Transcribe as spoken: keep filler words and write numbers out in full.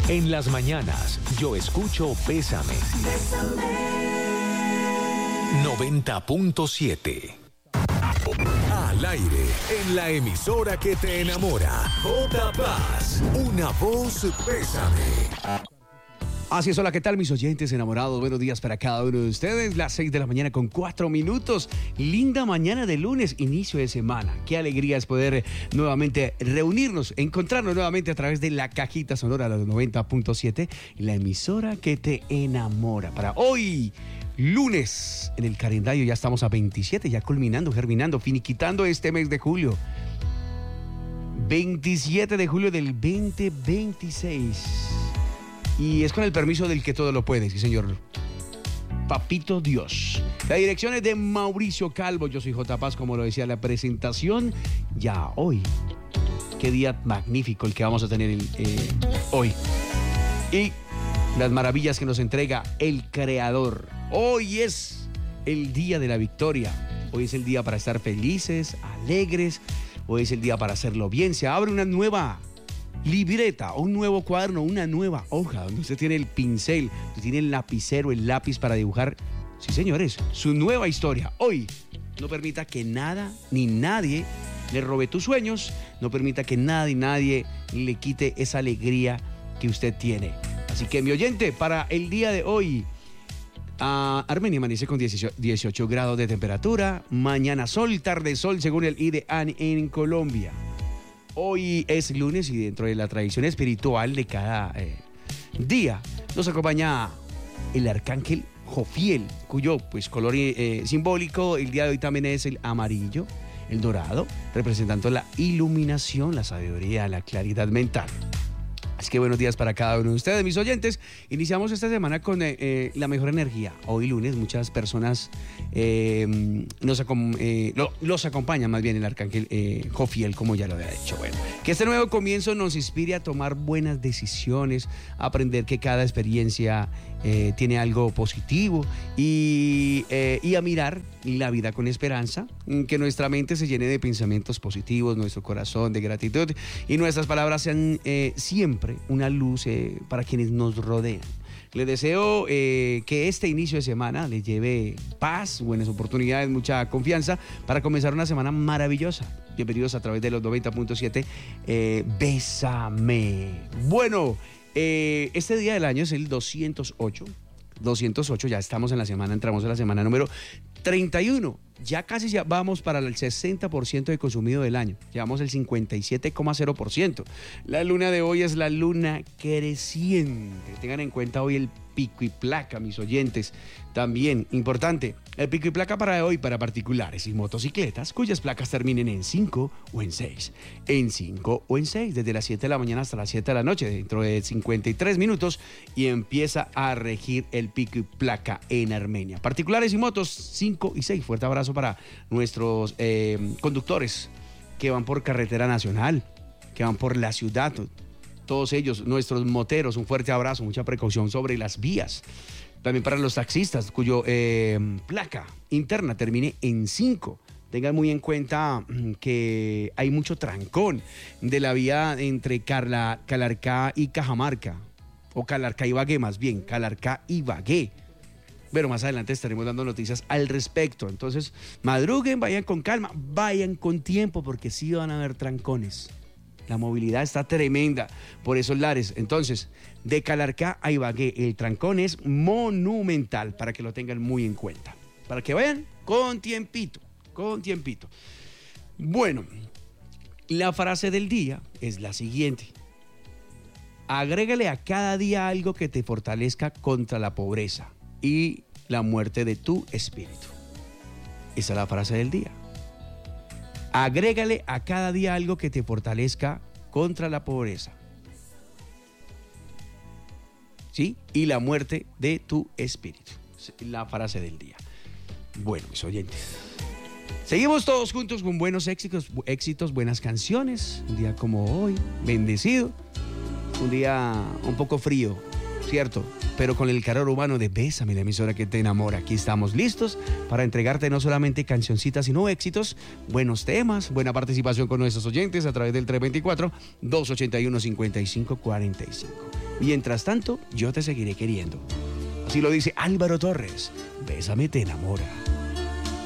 En las mañanas, yo escucho Bésame. noventa punto siete. Al aire, en la emisora que te enamora. J. Paz, una voz Bésame. Así es, hola, ¿qué tal mis oyentes enamorados? Buenos días para cada uno de ustedes. Las seis de la mañana con cuatro minutos. Linda mañana de lunes, inicio de semana. Qué alegría es poder nuevamente reunirnos, encontrarnos nuevamente a través de la cajita sonora de los noventa punto siete, la emisora que te enamora. Para hoy, lunes, en el calendario ya estamos a veintisiete, ya culminando, germinando, finiquitando este mes de julio. veintisiete de julio del veinte veintiséis. Y es con el permiso del que todo lo puede, sí señor. Papito Dios. La dirección es de Mauricio Calvo. Yo soy J. Paz, como lo decía la presentación. Ya hoy. Qué día magnífico el que vamos a tener el, eh, hoy. Y las maravillas que nos entrega el Creador. Hoy es el día de la victoria. Hoy es el día para estar felices, alegres. Hoy es el día para hacerlo bien. Se abre una nueva libreta, un nuevo cuaderno, una nueva hoja, donde usted tiene el pincel, usted tiene el lapicero, el lápiz para dibujar, sí señores, su nueva historia. Hoy, no permita que nada ni nadie le robe tus sueños, no permita que nada y nadie le quite esa alegría que usted tiene. Así que mi oyente, para el día de hoy, Uh, Armenia amanece con dieciocho grados de temperatura, mañana sol, tarde sol, según el IDEAN en Colombia. Hoy es lunes y dentro de la tradición espiritual de cada eh, día nos acompaña el arcángel Jofiel, cuyo pues, color eh, simbólico el día de hoy también es el amarillo, el dorado, representando la iluminación, la sabiduría, la claridad mental. Así que buenos días para cada uno de ustedes, mis oyentes. Iniciamos esta semana con eh, eh, la mejor energía. Hoy lunes muchas personas eh, nos eh, lo, los acompañan más bien el arcángel eh, Jofiel, como ya lo había dicho. Bueno, que este nuevo comienzo nos inspire a tomar buenas decisiones, a aprender que cada experiencia eh, tiene algo positivo y, eh, y a mirar la vida con esperanza, que nuestra mente se llene de pensamientos positivos, nuestro corazón de gratitud y nuestras palabras sean eh, siempre una luz eh, para quienes nos rodean. Les deseo eh, que este inicio de semana les lleve paz, buenas oportunidades, mucha confianza para comenzar una semana maravillosa. Bienvenidos a través de los noventa punto siete. Eh, Bésame. Bueno, eh, este día del año es el doscientos ocho. doscientos ocho, ya estamos en la semana, entramos en la semana número treinta y uno. Ya casi ya vamos para el sesenta por ciento de consumido del año. Llevamos el cincuenta y siete coma cero por ciento. La luna de hoy es la luna creciente. Tengan en cuenta hoy el pico y placa, mis oyentes. También, importante, el pico y placa para hoy para particulares y motocicletas cuyas placas terminen en cinco o en seis. En cinco o en seis, desde las siete de la mañana hasta las siete de la noche, dentro de cincuenta y tres minutos, y empieza a regir el pico y placa en Armenia. Particulares y motos, cinco y seis. Fuerte abrazo para nuestros eh, conductores que van por carretera nacional, que van por la ciudad, todos ellos, nuestros moteros, un fuerte abrazo, mucha precaución sobre las vías. También para los taxistas cuyo eh, placa interna termine en cinco. Tengan muy en cuenta que hay mucho trancón de la vía entre Carla, Calarcá y Cajamarca, o Calarcá y Ibagué, más bien, Calarcá y Ibagué. Pero más adelante estaremos dando noticias al respecto. Entonces, madruguen, vayan con calma, vayan con tiempo, porque sí van a haber trancones. La movilidad está tremenda por esos lares. Entonces, de Calarcá a Ibagué, el trancón es monumental, para que lo tengan muy en cuenta. Para que vayan con tiempito, con tiempito. Bueno, la frase del día es la siguiente. Agrégale a cada día algo que te fortalezca contra la pobreza y la muerte de tu espíritu. Esa es la frase del día. Agrégale a cada día algo que te fortalezca contra la pobreza, ¿sí? Y la muerte de tu espíritu. La frase del día. Bueno, mis oyentes, seguimos todos juntos con buenos éxitos, éxitos, buenas canciones. Un día como hoy, bendecido. Un día un poco frío, ¿cierto? Pero con el calor humano de Bésame, la emisora que te enamora. Aquí estamos listos para entregarte no solamente cancioncitas, sino éxitos, buenos temas, buena participación con nuestros oyentes a través del tres dos cuatro, dos ocho uno, cinco cinco cuatro cinco. Mientras tanto, yo te seguiré queriendo. Así lo dice Álvaro Torres. Bésame, te enamora.